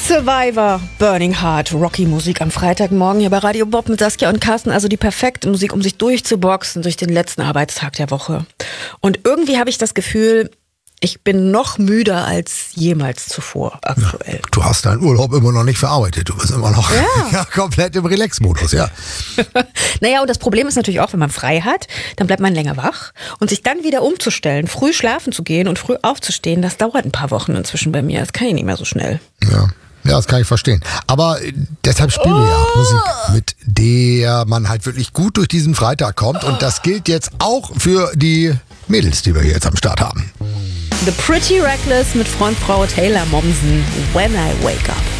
Survivor, Burning Heart, Rocky-Musik am Freitagmorgen hier bei Radio Bob mit Saskia und Carsten. Also die perfekte Musik, um sich durchzuboxen durch den letzten Arbeitstag der Woche. Und irgendwie habe ich das Gefühl, ich bin noch müder als jemals zuvor aktuell. Ja, du hast deinen Urlaub immer noch nicht verarbeitet. Du bist immer noch komplett im Relax-Modus, ja. Naja, und das Problem ist natürlich auch, wenn man frei hat, dann bleibt man länger wach. Und sich dann wieder umzustellen, früh schlafen zu gehen und früh aufzustehen, das dauert ein paar Wochen inzwischen bei mir. Das kann ich nicht mehr so schnell. Ja, das kann ich verstehen. Aber deshalb spielen wir ja Musik, mit der man halt wirklich gut durch diesen Freitag kommt. Und das gilt jetzt auch für die Mädels, die wir hier jetzt am Start haben. The Pretty Reckless mit Frontfrau Taylor Momsen, When I Wake Up.